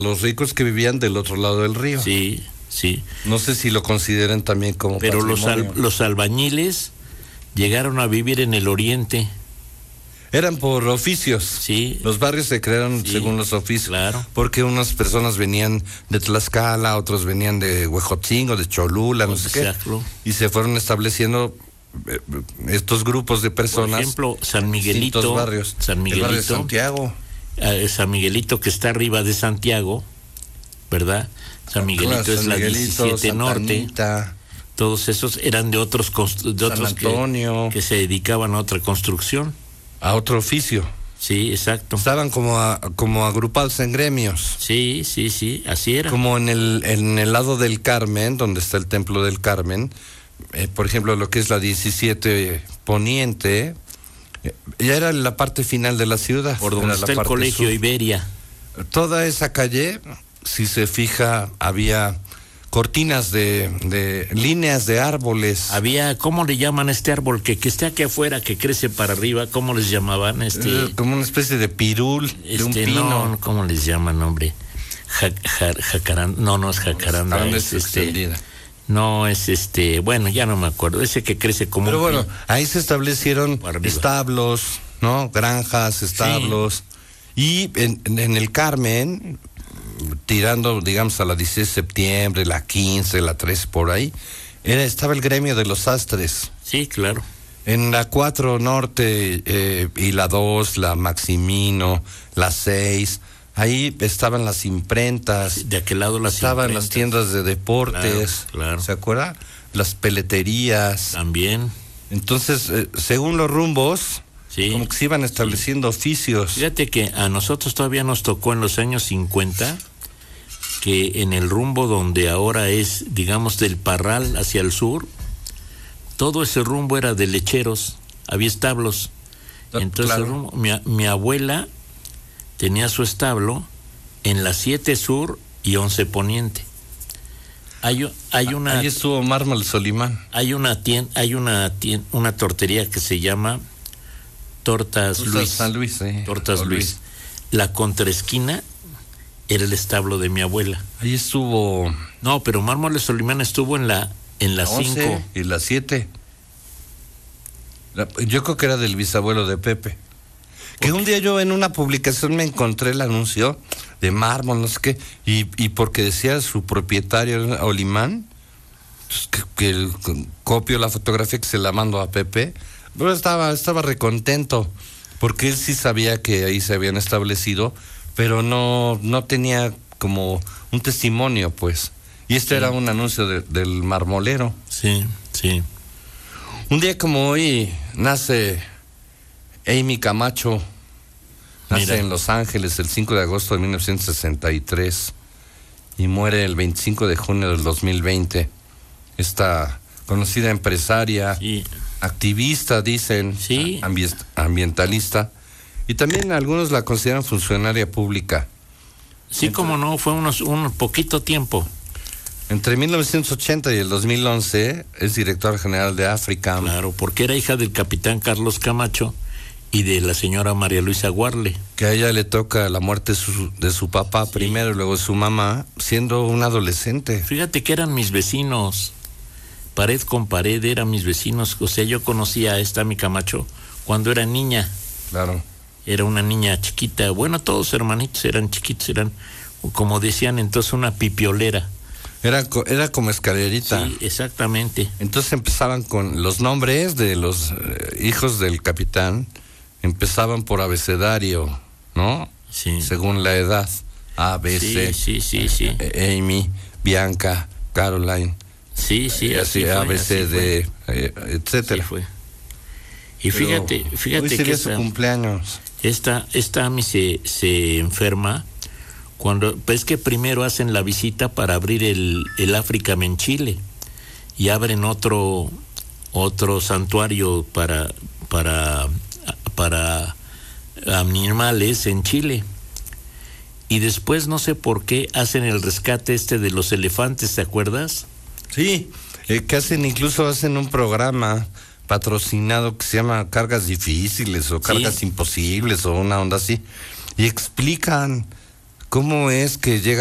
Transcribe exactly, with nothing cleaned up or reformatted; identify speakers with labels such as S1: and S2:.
S1: los ricos que vivían del otro lado del río.
S2: Sí, sí.
S1: No sé si lo consideran también como
S2: Pero los,
S1: patrimonio.
S2: al, los albañiles llegaron a vivir en el oriente.
S1: Eran por oficios.
S2: Sí.
S1: Los barrios se crearon
S2: Sí,
S1: según los oficios.
S2: claro.
S1: Porque unas personas venían de Tlaxcala, otros venían de Huejotzingo, de Cholula, no sé
S2: Exacto.
S1: qué. Y se fueron estableciendo eh, estos grupos de personas.
S2: Por ejemplo, San
S1: en
S2: Miguelito.
S1: distintos barrios.
S2: San
S1: El barrio de
S2: Miguelito.
S1: Santiago.
S2: eh, San Miguelito, que está arriba de Santiago, ¿verdad? San Miguelito
S1: Claro,
S2: es
S1: San
S2: la
S1: Miguelito,
S2: diecisiete
S1: Santa
S2: Norte.
S1: Anita,
S2: Todos esos eran de otros constru- de
S1: San
S2: otros que,
S1: Antonio.
S2: que se dedicaban a otra construcción.
S1: a otro oficio.
S2: Sí, exacto.
S1: Estaban como a- como agrupados en gremios.
S2: Sí, sí, sí, así era.
S1: Como en el en el lado del Carmen, donde está el Templo del Carmen, eh, por ejemplo, lo que es la diecisiete Poniente, eh, ya era la parte final de la ciudad.
S2: Por donde
S1: era
S2: está
S1: la
S2: el
S1: parte
S2: colegio
S1: sur.
S2: Iberia.
S1: Toda esa calle, si se fija, había cortinas de, de líneas de árboles.
S2: Había, ¿cómo le llaman a este árbol que, que está aquí afuera, que crece para arriba? ¿Cómo les llamaban? Este,
S1: Eh, como una especie de pirul, de un
S2: este
S1: pino.
S2: no, ¿cómo les llaman, hombre? Ja, ja, jacaranda, no, no es jacaranda,
S1: Jacaranda
S2: es
S1: es
S2: este,
S1: extendida.
S2: no es este, bueno, ya no me acuerdo, ese que crece como
S1: Pero
S2: un
S1: bueno,
S2: pin-
S1: ahí se establecieron
S2: Para arriba.
S1: establos, ¿no? Granjas, establos. Y en, en el Carmen, tirando, digamos, a la dieciséis de septiembre, la quince, la trece, por ahí, era, estaba el gremio de los sastres.
S2: Sí, claro.
S1: En la cuatro Norte eh, y la dos, la Maximino, la seis, ahí estaban las imprentas,
S2: De aquel lado las
S1: estaban las
S2: imprentas.
S1: tiendas de deportes,
S2: Claro, claro.
S1: ¿se acuerda? Las peleterías.
S2: También,
S1: Entonces, eh, según los rumbos,
S2: sí.
S1: como que se iban estableciendo oficios.
S2: Fíjate que a nosotros todavía nos tocó en los años cincuenta que en el rumbo donde ahora es, digamos, del Parral hacia el sur, todo ese rumbo era de lecheros, había establos.
S1: Ah,
S2: Entonces,
S1: claro.
S2: el rumbo- mi, mi abuela tenía su establo en la siete Sur y once Poniente. Hay, u- hay una
S1: Ahí estuvo Mármol Solimán.
S2: hay una tien- hay una tien- una tortería que se llama Tortas Luis.
S1: San Luis, sí.
S2: Tortas
S1: O
S2: Luis. La contraesquina era el establo de mi abuela.
S1: Ahí estuvo
S2: No, pero Mármoles Solimán estuvo en la en la
S1: la once
S2: cinco.
S1: y la siete. La- yo creo que era del bisabuelo de Pepe. Que un día yo en una publicación me encontré el anuncio de mármol, no sé qué, y, y porque decía su propietario Olimán, pues, que, que el- copio la fotografía que se la mando a Pepe, pero estaba, estaba recontento, porque él sí sabía que ahí se habían establecido, pero no, no tenía como un testimonio, pues. Y este
S2: Sí.
S1: era un anuncio de- del marmolero.
S2: Sí, sí.
S1: Un día como hoy nace Amy Camacho, nace
S2: Mira.
S1: en Los Ángeles el cinco de agosto de mil novecientos sesenta y tres y muere el veinticinco de junio del dos mil veinte. Esta conocida empresaria,
S2: Sí.
S1: activista, dicen,
S2: Sí.
S1: ambi- ambientalista, y también algunos la consideran funcionaria pública.
S2: Sí, como no, fue unos un poquito tiempo.
S1: Entre mil novecientos ochenta y el dos mil once es directora general de África.
S2: Claro, porque era hija del capitán Carlos Camacho y de la señora María Luisa Guarle.
S1: Que a ella le toca la muerte de su, de su papá primero y luego de su mamá, siendo un adolescente.
S2: Fíjate que eran mis vecinos, pared con pared eran mis vecinos. O sea, yo conocía a esta mi Camacho cuando era niña.
S1: Claro.
S2: Era una niña chiquita. Bueno, todos hermanitos eran chiquitos, eran, como decían entonces, una pipiolera.
S1: Era, co- era como escalerita.
S2: Sí, exactamente.
S1: Entonces empezaban con los nombres de los eh, hijos del capitán, empezaban por abecedario, ¿no?
S2: Sí.
S1: Según la edad. A, B,
S2: Sí,
S1: C.
S2: sí, sí, sí.
S1: eh, Amy, Bianca, Caroline.
S2: Sí, sí,
S1: eh,
S2: así
S1: así,
S2: fue,
S1: A, B, C,
S2: así
S1: D,
S2: fue.
S1: eh, etcétera.
S2: Así fue. Y
S1: Pero
S2: fíjate, fíjate
S1: hoy
S2: que
S1: sería su
S2: esta,
S1: cumpleaños.
S2: esta, esta Ami se, se enferma cuando, pues que primero hacen la visita para abrir el, el África en Chile y abren otro, otro santuario para, para, para animales en Chile. Y después no sé por qué hacen el rescate este de los elefantes, ¿te acuerdas?
S1: Sí, eh, que hacen, incluso hacen un programa patrocinado que se llama Cargas Difíciles o Cargas
S2: Sí.
S1: Imposibles o una onda así, y explican ¿Cómo es que llega